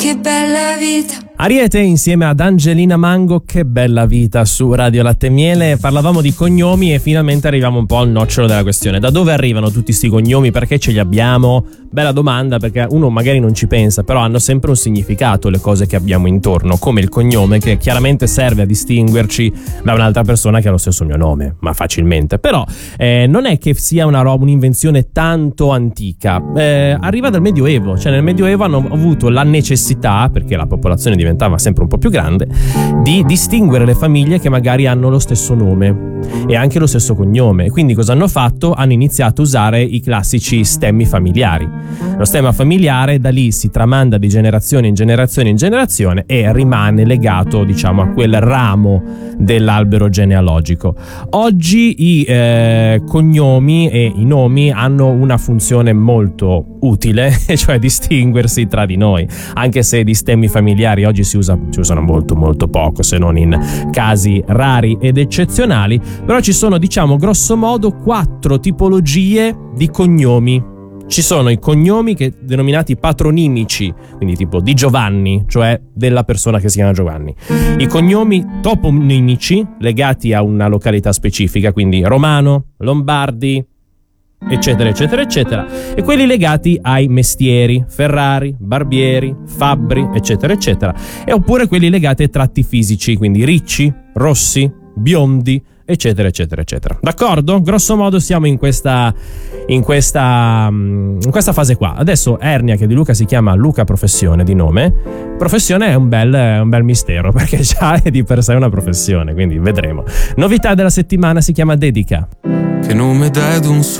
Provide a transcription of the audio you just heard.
che bella vita. Ariete insieme ad Angelina Mango, che bella vita, su Radio Latte e Miele. Parlavamo di cognomi e finalmente arriviamo un po' al nocciolo della questione. Da dove arrivano tutti sti cognomi? Perché ce li abbiamo? Bella domanda, perché uno magari non ci pensa, però hanno sempre un significato le cose che abbiamo intorno, come il cognome, che chiaramente serve a distinguerci da un'altra persona che ha lo stesso mio nome, ma facilmente. Però non è che sia un'invenzione tanto antica, arriva dal Medioevo. Cioè nel Medioevo hanno avuto la necessità, perché la popolazione diventava sempre un po' più grande, di distinguere le famiglie che magari hanno lo stesso nome e anche lo stesso cognome. Quindi cosa hanno fatto? Hanno iniziato a usare i classici stemmi familiari. Lo stemma familiare da lì si tramanda di generazione in generazione in generazione e rimane legato, diciamo, a quel ramo dell'albero genealogico. Oggi i cognomi e i nomi hanno una funzione molto utile, cioè distinguersi tra di noi, anche se di stemmi familiari oggi si usano molto molto poco, se non in casi rari ed eccezionali. Però ci sono, diciamo, grosso modo 4 tipologie di cognomi. Ci sono i cognomi denominati patronimici, quindi tipo di Giovanni, cioè della persona che si chiama Giovanni. I cognomi toponimici, legati a una località specifica, quindi Romano, Lombardi, eccetera eccetera eccetera, e quelli legati ai mestieri, Ferrari, Barbieri, Fabbri, eccetera eccetera, e oppure quelli legati ai tratti fisici, quindi Ricci, Rossi, Biondi, eccetera eccetera eccetera. D'accordo? Grosso modo siamo in questa fase qua. Adesso Ernia, che di Luca si chiama Luca Professione di nome. Professione è un bel mistero, perché già è di per sé una professione, quindi vedremo. Novità della settimana si chiama Dedica. Che nome dai ad un